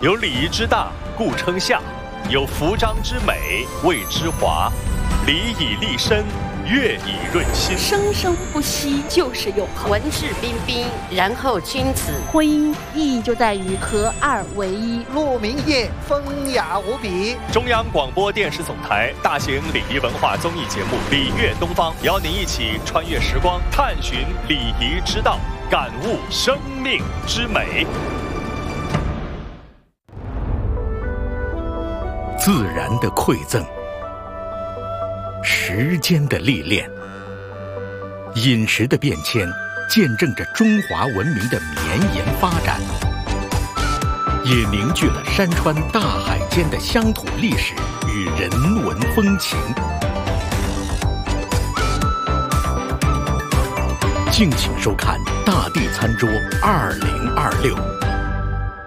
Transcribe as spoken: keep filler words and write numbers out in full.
有礼仪之大，故称夏；有服装之美，谓之华。礼以立身，乐以润心。 生生不息，就是永恒。 文质彬彬，然后君子。 婚姻意义就在于合二为一。 鹿鸣夜，风雅无比。 中央广播电视总台大型礼仪文化综艺节目《礼乐东方》，邀您一起穿越时光，探寻礼仪之道，感悟生命之美。 自然的馈赠，时间的历练，饮食的变迁，见证着中华文明的绵延发展，也凝聚了山川大海间的乡土历史与人文风情。敬请收看《大地餐桌二零二六》。